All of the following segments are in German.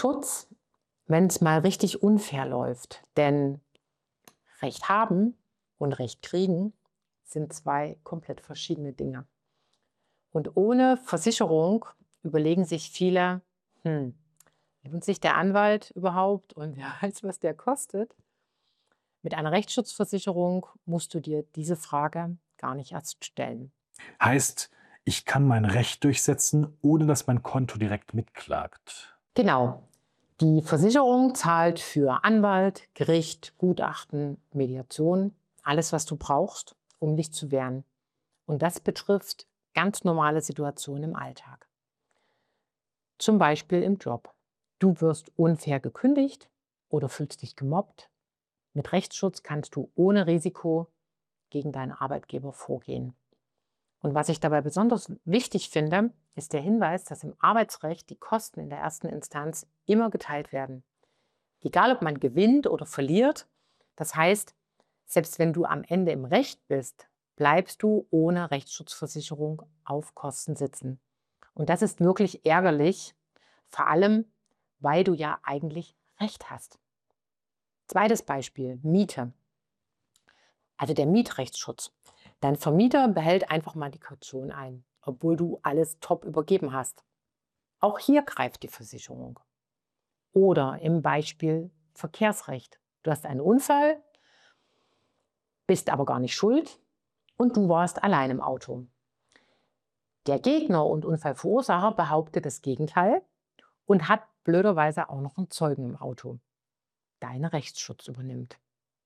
Schutz, wenn es mal richtig unfair läuft. Denn Recht haben und Recht kriegen sind zwei komplett verschiedene Dinge. Und ohne Versicherung überlegen sich viele, lohnt sich der Anwalt überhaupt und wer weiß, was der kostet? Mit einer Rechtsschutzversicherung musst du dir diese Frage gar nicht erst stellen. Heißt, ich kann mein Recht durchsetzen, ohne dass mein Konto direkt mitklagt. Genau. Die Versicherung zahlt für Anwalt, Gericht, Gutachten, Mediation, alles, was du brauchst, um dich zu wehren. Und das betrifft ganz normale Situationen im Alltag. Zum Beispiel im Job. Du wirst unfair gekündigt oder fühlst dich gemobbt. Mit Rechtsschutz kannst du ohne Risiko gegen deinen Arbeitgeber vorgehen. Und was ich dabei besonders wichtig finde, ist der Hinweis, dass im Arbeitsrecht die Kosten in der ersten Instanz immer geteilt werden. Egal, ob man gewinnt oder verliert. Das heißt, selbst wenn du am Ende im Recht bist, bleibst du ohne Rechtsschutzversicherung auf Kosten sitzen. Und das ist wirklich ärgerlich, vor allem, weil du ja eigentlich Recht hast. Zweites Beispiel, Miete. Also der Mietrechtsschutz. Dein Vermieter behält einfach mal die Kaution ein, obwohl du alles top übergeben hast. Auch hier greift die Versicherung. Oder im Beispiel Verkehrsrecht. Du hast einen Unfall, bist aber gar nicht schuld und du warst allein im Auto. Der Gegner und Unfallverursacher behauptet das Gegenteil und hat blöderweise auch noch einen Zeugen im Auto. Dein Rechtsschutz übernimmt.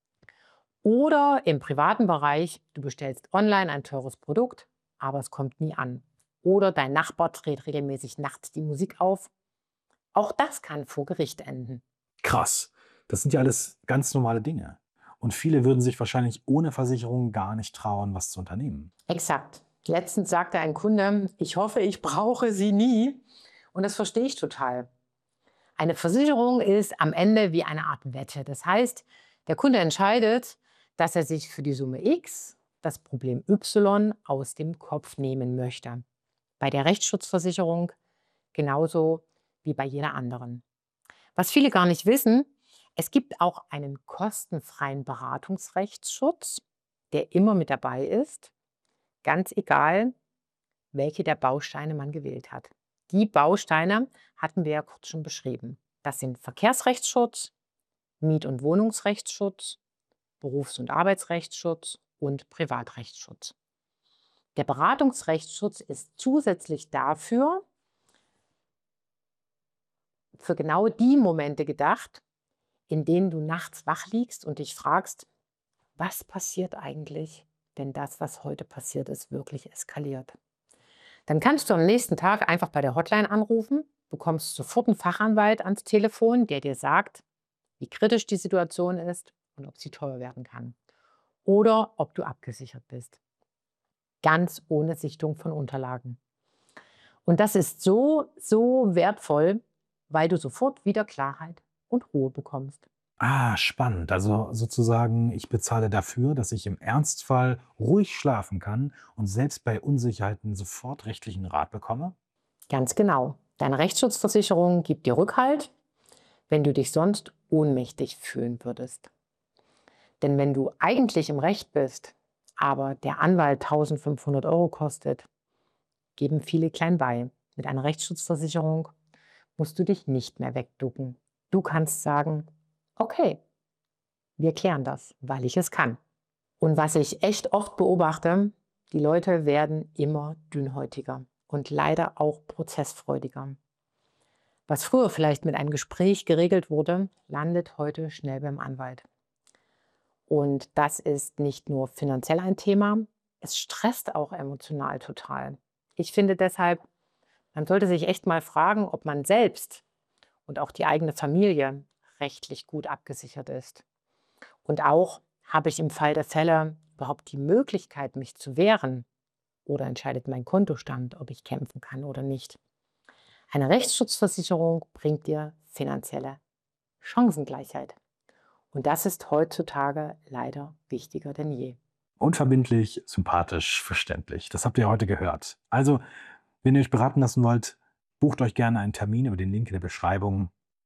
Oder im privaten Bereich, du bestellst online ein teures Produkt, aber es kommt nie an. Oder dein Nachbar dreht regelmäßig nachts die Musik auf. Auch das kann vor Gericht enden. Krass. Das sind ja alles ganz normale Dinge. Und viele würden sich wahrscheinlich ohne Versicherung gar nicht trauen, was zu unternehmen. Exakt. Letztens sagte ein Kunde, ich hoffe, ich brauche sie nie. Und das verstehe ich total. Eine Versicherung ist am Ende wie eine Art Wette. Das heißt, der Kunde entscheidet, dass er sich für die Summe X das Problem Y aus dem Kopf nehmen möchte. Bei der Rechtsschutzversicherung genauso wie bei jeder anderen. Was viele gar nicht wissen, es gibt auch einen kostenfreien Beratungsrechtsschutz, der immer mit dabei ist, ganz egal, welche der Bausteine man gewählt hat. Die Bausteine hatten wir ja kurz schon beschrieben. Das sind Verkehrsrechtsschutz, Miet- und Wohnungsrechtsschutz, Berufs- und Arbeitsrechtsschutz und Privatrechtsschutz. Der Beratungsrechtsschutz ist zusätzlich dafür für genau die Momente gedacht, in denen du nachts wach liegst und dich fragst, was passiert eigentlich, wenn das, was heute passiert ist, wirklich eskaliert. Dann kannst du am nächsten Tag einfach bei der Hotline anrufen, bekommst sofort einen Fachanwalt ans Telefon, der dir sagt, wie kritisch die Situation ist und ob sie teuer werden kann. Oder ob du abgesichert bist. Ganz ohne Sichtung von Unterlagen. Und das ist so, so wertvoll, weil du sofort wieder Klarheit und Ruhe bekommst. Ah, spannend. Also sozusagen, ich bezahle dafür, dass ich im Ernstfall ruhig schlafen kann und selbst bei Unsicherheiten sofort rechtlichen Rat bekomme? Ganz genau. Deine Rechtsschutzversicherung gibt dir Rückhalt, wenn du dich sonst ohnmächtig fühlen würdest. Denn wenn du eigentlich im Recht bist, aber der Anwalt 1.500 € kostet, geben viele klein bei. Mit einer Rechtsschutzversicherung musst du dich nicht mehr wegducken. Du kannst sagen, okay, wir klären das, weil ich es kann. Und was ich echt oft beobachte, die Leute werden immer dünnhäutiger und leider auch prozessfreudiger. Was früher vielleicht mit einem Gespräch geregelt wurde, landet heute schnell beim Anwalt. Und das ist nicht nur finanziell ein Thema, es stresst auch emotional total. Ich finde deshalb, man sollte sich echt mal fragen, ob man selbst und auch die eigene Familie rechtlich gut abgesichert ist. Und auch, habe ich im Fall der Fälle überhaupt die Möglichkeit, mich zu wehren? Oder entscheidet mein Kontostand, ob ich kämpfen kann oder nicht? Eine Rechtsschutzversicherung bringt dir finanzielle Chancengleichheit. Und das ist heutzutage leider wichtiger denn je. Unverbindlich, sympathisch, verständlich. Das habt ihr heute gehört. Also, wenn ihr euch beraten lassen wollt, bucht euch gerne einen Termin über den Link in der Beschreibung.